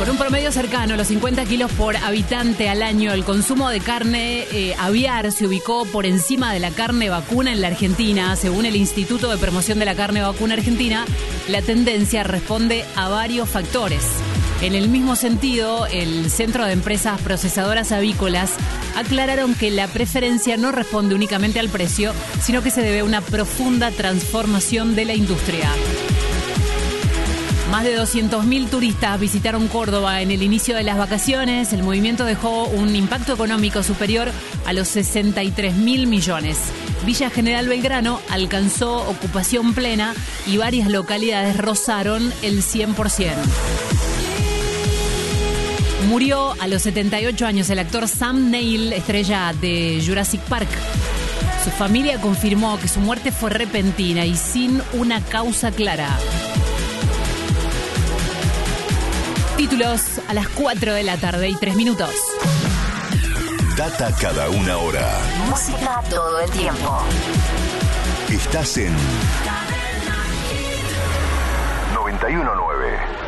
Con un promedio cercano a los 50 kilos por habitante al año, el consumo de carne aviar se ubicó por encima de la carne vacuna en la Argentina. Según el Instituto de Promoción de la Carne Vacuna Argentina, la tendencia responde a varios factores. En el mismo sentido, el Centro de Empresas Procesadoras Avícolas aclararon que la preferencia no responde únicamente al precio, sino que se debe a una profunda transformación de la industria. Más de 200.000 turistas visitaron Córdoba en el inicio de las vacaciones. El movimiento dejó un impacto económico superior a los 63.000 millones. Villa General Belgrano alcanzó ocupación plena y varias localidades rozaron el 100%. Murió a los 78 años el actor Sam Neill, estrella de Jurassic Park. Su familia confirmó que su muerte fue repentina y sin una causa clara. Títulos a las 4 de la tarde y 3 minutos. Data cada una hora. Música todo el tiempo. Estás en 91.9.